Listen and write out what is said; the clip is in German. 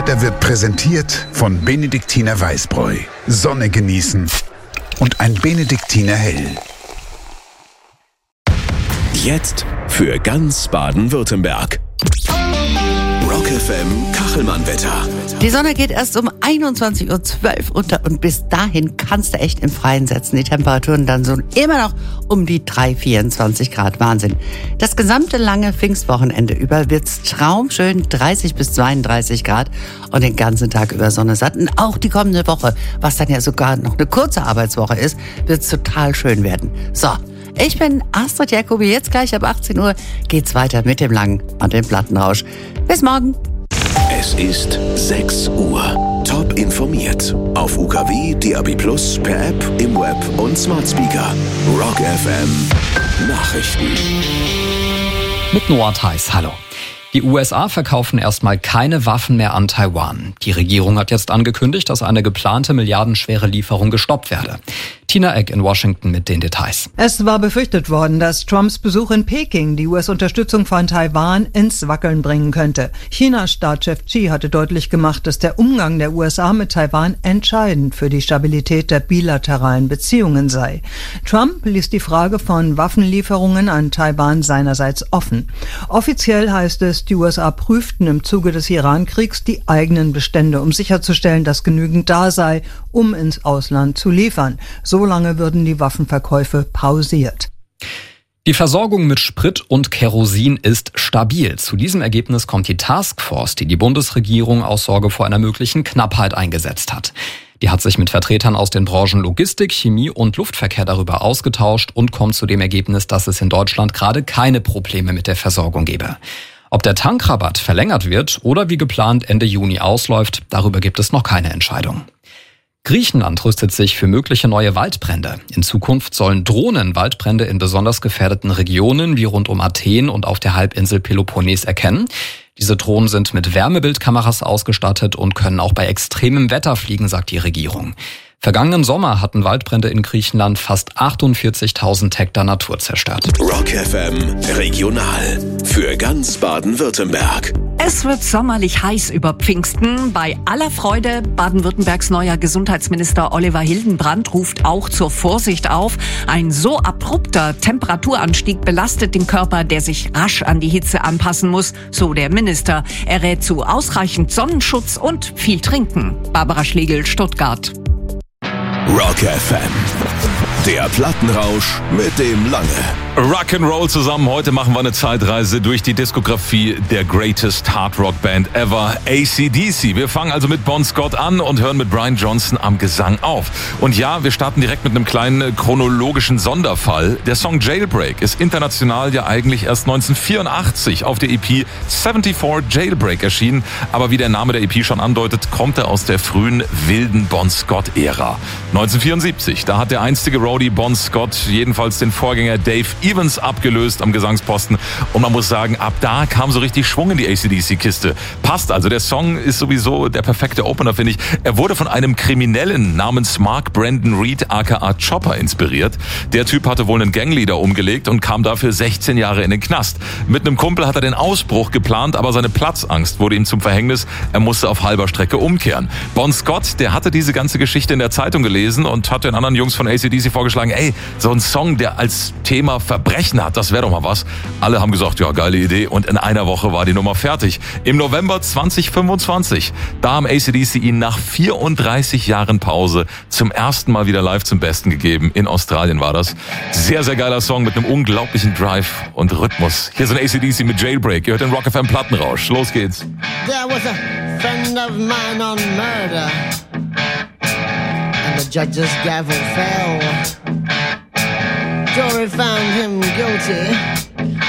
Der wird präsentiert von Benediktiner Weißbräu. Sonne genießen und ein Benediktiner Hell. Jetzt für ganz Baden-Württemberg. Rock FM Kachelmann-Wetter. Die Sonne geht erst um 21.12 Uhr unter und bis dahin kannst du echt im Freien setzen. Die Temperaturen dann so immer noch um die 24 Grad. Wahnsinn. Das gesamte lange Pfingstwochenende über wird's traumschön 30 bis 32 Grad und den ganzen Tag über Sonne satt. Und auch die kommende Woche, was dann ja sogar noch eine kurze Arbeitswoche ist, wird's total schön werden. So. Ich bin Astrid Jacobi. Jetzt gleich ab 18 Uhr geht's weiter mit dem Langen und dem Plattenrausch. Bis morgen. Es ist 6 Uhr. Top informiert. Auf UKW, DAB+, per App, im Web und Smart Speaker. Rock FM Nachrichten. Mit Noah Theis, hallo. Die USA verkaufen erstmal keine Waffen mehr an Taiwan. Die Regierung hat jetzt angekündigt, dass eine geplante milliardenschwere Lieferung gestoppt werde. Tina Eck in Washington mit den Details. Es war befürchtet worden, dass Trumps Besuch in Peking die US-Unterstützung von Taiwan ins Wackeln bringen könnte. Chinas Staatschef Xi hatte deutlich gemacht, dass der Umgang der USA mit Taiwan entscheidend für die Stabilität der bilateralen Beziehungen sei. Trump ließ die Frage von Waffenlieferungen an Taiwan seinerseits offen. Offiziell heißt es, die USA prüften im Zuge des Iran-Kriegs die eigenen Bestände, um sicherzustellen, dass genügend da sei, um ins Ausland zu liefern. Solange würden die Waffenverkäufe pausiert. Die Versorgung mit Sprit und Kerosin ist stabil. Zu diesem Ergebnis kommt die Taskforce, die die Bundesregierung aus Sorge vor einer möglichen Knappheit eingesetzt hat. Die hat sich mit Vertretern aus den Branchen Logistik, Chemie und Luftverkehr darüber ausgetauscht und kommt zu dem Ergebnis, dass es in Deutschland gerade keine Probleme mit der Versorgung gebe. Ob der Tankrabatt verlängert wird oder wie geplant Ende Juni ausläuft, darüber gibt es noch keine Entscheidung. Griechenland rüstet sich für mögliche neue Waldbrände. In Zukunft sollen Drohnen Waldbrände in besonders gefährdeten Regionen wie rund um Athen und auf der Halbinsel Peloponnes erkennen. Diese Drohnen sind mit Wärmebildkameras ausgestattet und können auch bei extremem Wetter fliegen, sagt die Regierung. Vergangenen Sommer hatten Waldbrände in Griechenland fast 48.000 Hektar Natur zerstört. Rock FM Regional für ganz Baden-Württemberg. Es wird sommerlich heiß über Pfingsten. Bei aller Freude, Baden-Württembergs neuer Gesundheitsminister Oliver Hildenbrand ruft auch zur Vorsicht auf. Ein so abrupter Temperaturanstieg belastet den Körper, der sich rasch an die Hitze anpassen muss, so der Minister. Er rät zu ausreichend Sonnenschutz und viel Trinken. Barbara Schlegel, Stuttgart. Rock FM, der Plattenrausch mit dem Lange. Rock'n'Roll zusammen. Heute machen wir eine Zeitreise durch die Diskografie der greatest Hard Rock Band ever, AC/DC. Wir fangen also mit Bon Scott an und hören mit Brian Johnson am Gesang auf. Und ja, wir starten direkt mit einem kleinen chronologischen Sonderfall. Der Song Jailbreak ist international ja eigentlich erst 1984 auf der EP 74 Jailbreak erschienen. Aber wie der Name der EP schon andeutet, kommt er aus der frühen wilden Bon Scott-Ära. 1974, da hat der einstige Roadie Bon Scott jedenfalls den Vorgänger Dave Evans abgelöst am Gesangsposten und man muss sagen, ab da kam so richtig Schwung in die AC/DC-Kiste. Passt also, der Song ist sowieso der perfekte Opener, finde ich. Er wurde von einem Kriminellen namens Mark Brandon Reed aka Chopper inspiriert. Der Typ hatte wohl einen Gangleader umgelegt und kam dafür 16 Jahre in den Knast. Mit einem Kumpel hat er den Ausbruch geplant, aber seine Platzangst wurde ihm zum Verhängnis. Er musste auf halber Strecke umkehren. Bon Scott, der hatte diese ganze Geschichte in der Zeitung gelesen und hat den anderen Jungs von AC/DC vorgeschlagen, ey, so ein Song, der als Thema Verbrechen hat, das wäre doch mal was. Alle haben gesagt, ja, geile Idee und in einer Woche war die Nummer fertig. Im November 2025, da haben AC/DC ihn nach 34 Jahren Pause zum ersten Mal wieder live zum Besten gegeben. In Australien war das. Sehr, sehr geiler Song mit einem unglaublichen Drive und Rhythmus. Hier sind AC/DC mit Jailbreak. Ihr hört den Rock FM Plattenrausch. Los geht's. There was a friend of mine on murder and the judge's gavel fell. Jury found him guilty